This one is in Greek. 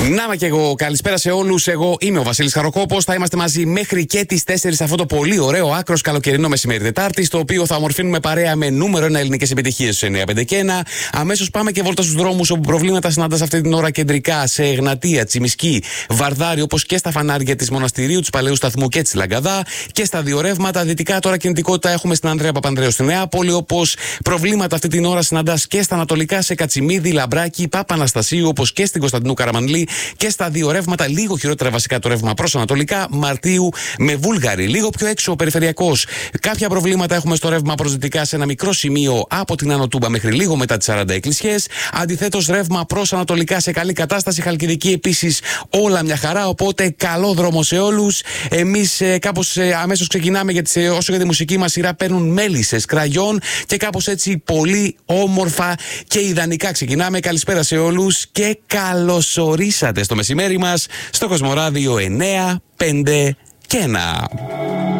Να και εγώ, καλησπέρα σε όλους. Εγώ είμαι ο Βασίλης Χαροκόπος. Θα είμαστε μαζί μέχρι και τις 4 αυτό το πολύ ωραίο άκρος καλοκαιρινό μεσημέρι Τετάρτη, στο οποίο θα ομορφύνουμε παρέα με νούμερο 1 ελληνικές επιτυχίες στους 951. Αμέσως πάμε και βόλτα στους δρόμους, όπου προβλήματα συναντάς αυτή την ώρα κεντρικά σε Εγνατία, Τσιμισκή, Βαρδάρη, όπως και στα φανάρια της Μοναστηρίου, του Παλαιού Σταθμού και της Λαγκαδά. Και στα δύο ρεύματα δυτικά τώρα κινητικότητα έχουμε στην Ανδρέα Παπανδρέου στη Νεάπολη, όπως προβλήματα αυτή την ώρα συναντάς και στα ανατολικά σε Κατσιμίδη, Λαμπράκη, Παπαναστασίου, όπως και στην Κωνσταντινού Καραμανλή. Και στα δύο ρεύματα, λίγο χειρότερα βασικά το ρεύμα προς ανατολικά, Μαρτίου με Βούλγαρη. Λίγο πιο έξω ο περιφερειακός. Κάποια προβλήματα έχουμε στο ρεύμα προς δυτικά σε ένα μικρό σημείο από την Άνω Τούμπα μέχρι λίγο μετά τις 40 εκκλησιές. Αντιθέτως, ρεύμα προς ανατολικά σε καλή κατάσταση. Χαλκιδική επίσης όλα μια χαρά. Οπότε, καλό δρόμο σε όλους. Εμείς κάπως αμέσως ξεκινάμε, γιατί όσο για τη μουσική μας σειρά παίρνουν Μέλισσες Κραγιόν και κάπως έτσι πολύ όμορφα και ιδανικά ξεκινάμε. Καλησπέρα σε όλους και καλωσορίσατε στο μεσημέρι μας στο Κοσμοράδιο 951.